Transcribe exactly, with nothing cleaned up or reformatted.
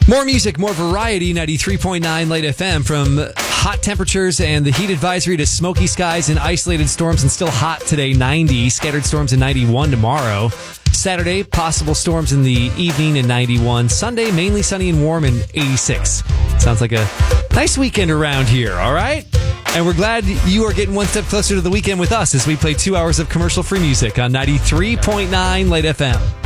More music, more variety, ninety-three point nine Light F M. From hot temperatures and the heat advisory to smoky skies and isolated storms, and still hot today, ninety. Scattered storms and ninety-one tomorrow. Saturday, possible storms in the evening and ninety-one. Sunday, mainly sunny and warm and eighty-six. Sounds like a nice weekend around here, all right? And we're glad you are getting one step closer to the weekend with us as we play two hours of commercial-free music on ninety-three point nine Light F M.